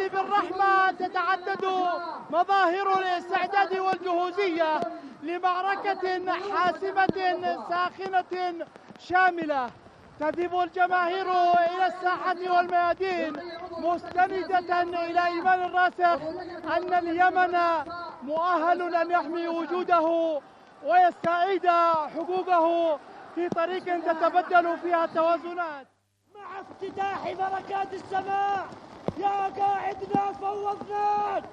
الذي بالرحمة تتعدد مظاهر الاستعداد والجهوزية لمعركة حاسمة ساخنة شاملة. تذهب الجماهير إلى الساحة والميادين مستندة إلى إيمان الراسخ أن اليمن مؤهل أن يحمي وجوده ويستعيد حقوقه في طريق تتبدل فيها التوازنات. مع افتتاح بركات السماء يا قاعدنا فوضناك.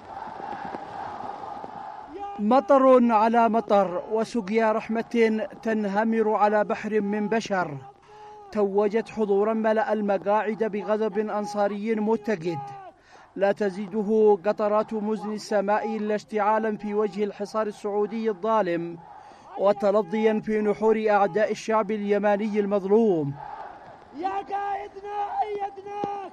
مطر على مطر وسقيا رحمة تنهمر على بحر من بشر توجت حضورا ملأ المقاعد بغضب أنصاري متجد لا تزيده قطرات مزن السماء إلا اشتعالا في وجه الحصار السعودي الظالم وتلظيا في نحور أعداء الشعب اليماني المظلوم. يا قائدنا أيدناك.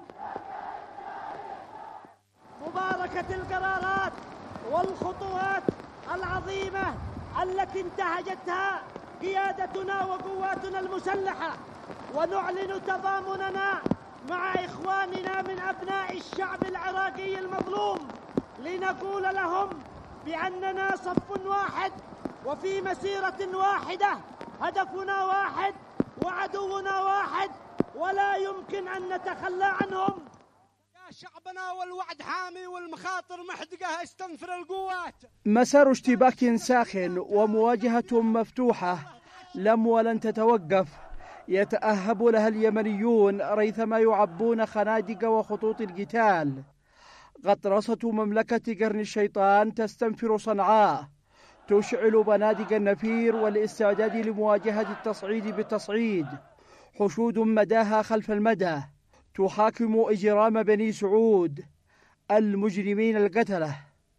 مباركة القرارات والخطوات العظيمة التي انتهجتها قيادتنا وقواتنا المسلحة، ونعلن تضامننا مع إخواننا من أبناء الشعب العراقي المظلوم لنقول لهم بأننا صف واحد وفي مسيرة واحدة، هدفنا واحد وعدونا واحد ولا يمكن أن نتخلى عنهم. يا شعبنا والوعد حامي والمخاطر محدقة استنفر القوات. مسار اشتباك ساخن ومواجهة مفتوحة لم ولن تتوقف يتأهب لها اليمنيون ريثما يعبون خنادق وخطوط القتال. غطرسة مملكة قرن الشيطان تستنفر صنعاء تشعل بنادق النفير والاستعداد لمواجهة التصعيد بالتصعيد. حشود مداها خلف المدى تحاكم إجرام بني سعود المجرمين القتلة.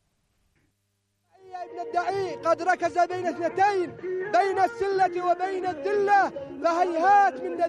يا ابن الدعي قد ركز بين اثنتين، بين السلة وبين الذلة، فهيهات من